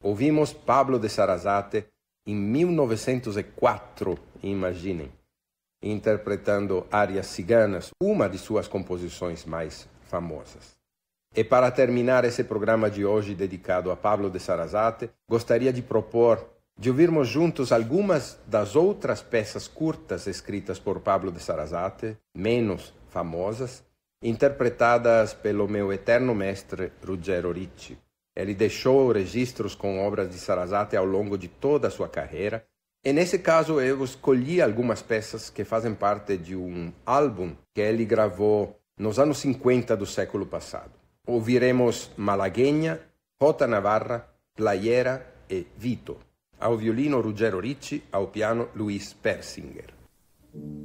Ouvimos Pablo de Sarasate em 1904, imaginem, interpretando árias ciganas, uma de suas composições mais famosas. E para terminar esse programa de hoje dedicado a Pablo de Sarasate, gostaria de propor de ouvirmos juntos algumas das outras peças curtas escritas por Pablo de Sarasate, menos famosas, interpretadas pelo meu eterno mestre Ruggero Ricci. Ele deixou registros com obras de Sarasate ao longo de toda a sua carreira, e nesse caso eu escolhi algumas peças que fazem parte de um álbum que ele gravou nos anos 50 do século passado. Ouviremos Malagueña, Jota Navarra, Playera e Vito. Ao violino Ruggero Ricci, ao piano Luis Persinger.